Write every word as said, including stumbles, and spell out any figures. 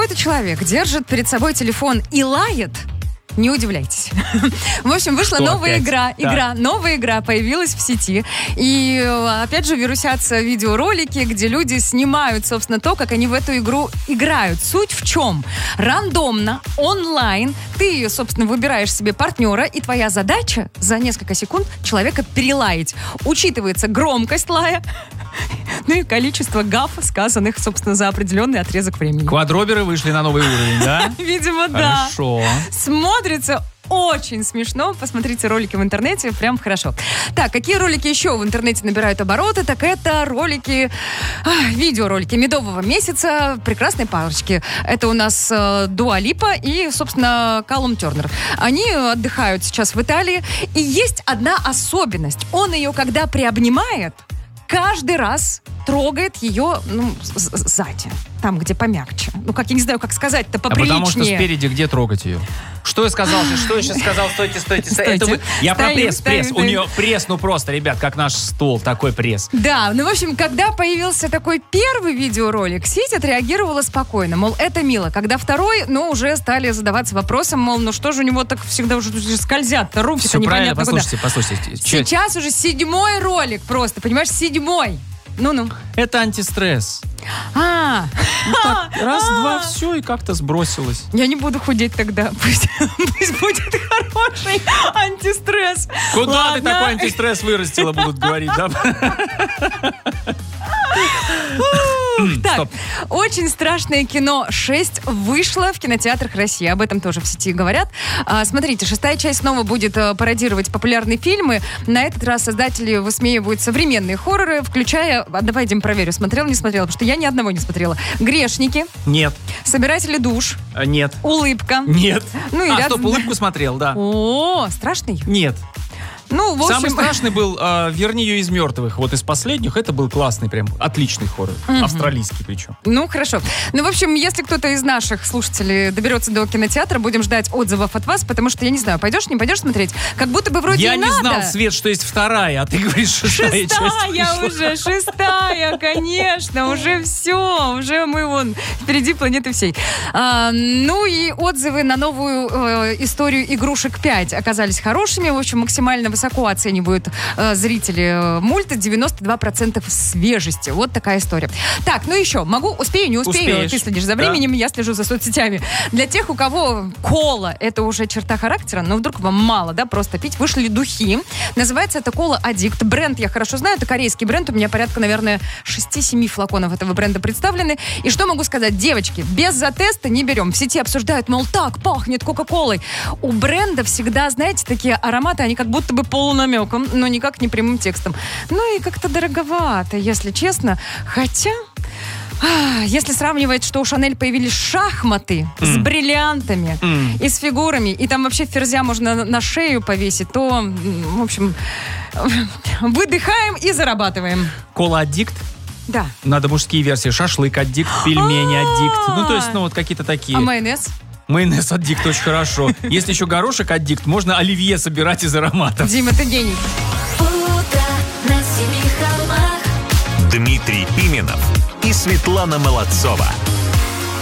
какой-то человек держит перед собой телефон и лает, не удивляйтесь. В общем, вышла Что новая опять? игра. Да. Игра, новая игра появилась в сети. И, опять же, вирусятся видеоролики, где люди снимают, собственно, то, как они в эту игру играют. Суть в чем? Рандомно, онлайн, ты ее, собственно, выбираешь себе партнера, и твоя задача за несколько секунд человека перелаять. Учитывается громкость лая, ну и количество гаф, сказанных, собственно, за определенный отрезок времени. Квадроберы вышли на новый уровень, да? Видимо, да. Хорошо. Смотрится очень смешно. Посмотрите ролики в интернете, прям хорошо. Так, какие ролики еще в интернете набирают обороты? Так это ролики, а, видеоролики медового месяца прекрасной парочки. Это у нас э, Дуа Липа и, собственно, Калум Тернер. Они отдыхают сейчас в Италии. И есть одна особенность. Он ее, когда приобнимает, каждый раз трогает ее, ну, сзади. Там, где помягче. Ну, как, я не знаю, как сказать-то поприличнее. А потому что спереди где трогать ее? Что я сказал? Что я сейчас сказал? Стойте, стойте, стойте. Это вы- Я про Стоим, пресс, стоим, пресс. У стоим. нее пресс, ну просто, ребят, как наш стол, такой пресс. Да, ну, в общем, когда появился такой первый видеоролик, сеть отреагировала спокойно, мол, это мило. Когда второй, ну, уже стали задаваться вопросом, мол, ну, что же у него так всегда уже скользят-то руки-то Все правильно, непонятно куда. послушайте, послушайте. Че- Сейчас уже седьмой ролик просто, понимаешь, седьмой. Ну-ну. Это антистресс. А, Ну так, раз, два, все, и как-то сбросилось. я не буду худеть тогда. Пусть, пусть будет хороший антистресс. Куда ты Ладно. такой антистресс вырастила, будут говорить, да? Так, Стоп. очень страшное кино шесть вышло в кинотеатрах России. Об этом тоже в сети говорят. А, смотрите, шестая часть снова будет а, пародировать популярные фильмы. На этот раз создатели высмеивают современные хорроры, включая... А, давай, Дим, проверю, смотрел, не смотрел, потому что я ни одного не смотрела. «Грешники», Нет. «Собиратели душ», А, Нет. «Улыбка». Нет. Ну и а, ряд- стоп, улыбку смотрел, да. О, страшный? Нет. Ну, в общем... Самый страшный был э, «Верни ее из мертвых». Вот из последних это был классный, прям отличный хоррор. Австралийский причем. Ну, хорошо. Ну, в общем, если кто-то из наших слушателей доберется до кинотеатра, будем ждать отзывов от вас, потому что, я не знаю, пойдешь, не пойдешь смотреть? Как будто бы вроде Я и не надо. знал, Свет, что есть вторая, а ты говоришь, шестая, часть Шестая вышла. уже, шестая, конечно, уже все, уже мы вон впереди планеты всей. А, ну и отзывы на новую э, историю «Игрушек пять» оказались хорошими, в общем, максимально высоко оценивают э, зрители э, мульта, девяносто два процента свежести. Вот такая история. Так, ну еще, могу, успею, не успею, Успеешь. ты следишь за Да. временем, я слежу за соцсетями. Для тех, у кого кола, это уже черта характера, но вдруг вам мало, да, просто пить, вышли духи. Называется это кола Addict. Бренд я хорошо знаю, это корейский бренд, у меня порядка, наверное, шесть-семь флаконов этого бренда представлены. И что могу сказать, девочки, без затеста не берем. В сети обсуждают, мол, так пахнет Кока-Колой. У бренда всегда, знаете, такие ароматы, они как будто бы полунамеком, но никак не прямым текстом. Ну и как-то дороговато, если честно. Хотя... а, Если сравнивать, что у Шанель появились шахматы с бриллиантами Mm. и с фигурами, и там вообще ферзя можно на- на шею повесить, то, м, в общем, выдыхаем и зарабатываем. Кола-аддикт. Да. Надо мужские версии. Шашлык-аддикт, пельмени-аддикт. Ну, то есть, ну, вот какие-то такие. А майонез? Майонез-аддикт очень хорошо. Если еще горошек-аддикт, можно оливье собирать из ароматов. Дима, ты гений. Утро на семи холмах. Дмитрий Пименов и Светлана Молодцова.